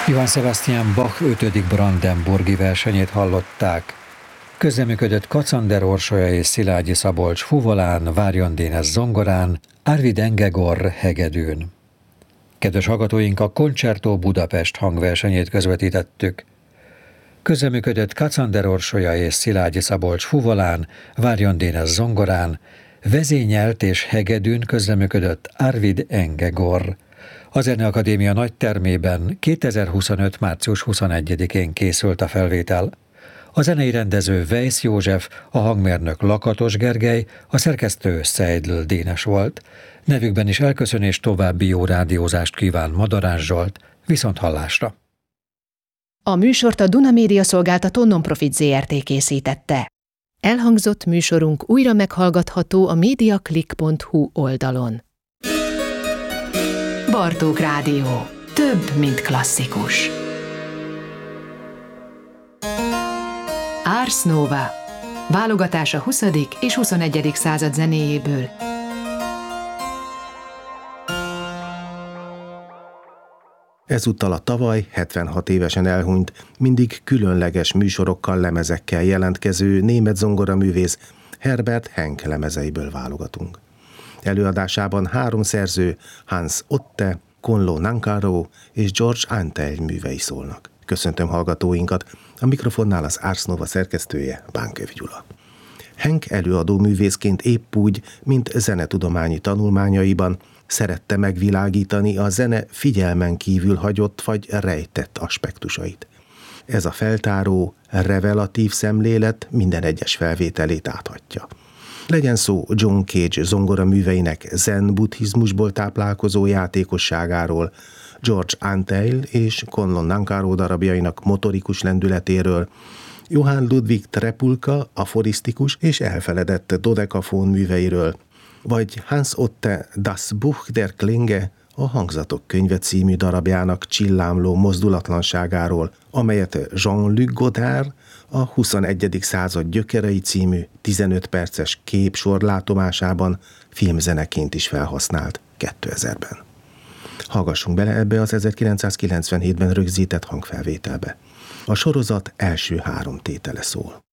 Johann Sebastian Bach 5. brandenburgi versenyét hallották. Közreműködött Kacsander Orsolya és Szilágyi Szabolcs fuvolán, Várjon Dénes zongorán, Arvid Engegor hegedűn. Kedves hallgatóink, a Concerto Budapest hangversenyét közvetítettük. Közreműködött Kacsander Orsolya és Szilágyi Szabolcs fuvolán, Várjon Dénes zongorán, vezényelt és hegedűn közreműködött Arvid Engegor. A Zeneakadémia nagytermében 2025. március 21-én készült a felvétel. A zenei rendező Weisz József, a hangmérnök Lakatos Gergely, a szerkesztő Seidl Dénes volt. Nevükben is elköszön és további jó rádiózást kíván Madarás Zsolt, viszonthallásra. A műsort a Duna Média Szolgáltató Nonprofit Zrt. Készítette. Elhangzott műsorunk újra meghallgatható a mediaclick.hu oldalon. Bartók Rádió. Több, mint klasszikus. Ars Nova. Válogatás a 20. és 21. század zenéjéből. Ezúttal a tavaly 76 évesen elhunyt, mindig különleges műsorokkal, lemezekkel jelentkező német zongoraművész Herbert Henk lemezeiből válogatunk. Előadásában 3 szerző, Hans Otte, Conlo Nancaro és George Antheil művei szólnak. Köszöntöm hallgatóinkat, a mikrofonnál az Ars Nova szerkesztője, Bánköv Gyula. Henk előadó művészként épp úgy, mint zenetudományi tanulmányaiban szerette megvilágítani a zene figyelmen kívül hagyott vagy rejtett aspektusait. Ez a feltáró, revelatív szemlélet minden egyes felvételét áthatja. Legyen szó John Cage zongoraműveinek zen-buddhizmusból táplálkozó játékosságáról, George Antheil és Conlo Nancaro darabjainak motorikus lendületéről, Johann Ludwig Trepulka aforisztikus és elfeledett dodekafón műveiről, vagy Hans Otte Das Buch der Klinge, a Hangzatok könyve című darabjának csillámló mozdulatlanságáról, amelyet Jean-Luc Godard a 21. század gyökerei című 15 perces képsor látomásában filmzeneként is felhasznált 2000-ben. Hallgassunk bele ebbe az 1997-ben rögzített hangfelvételbe. A sorozat első 3 tétele szól.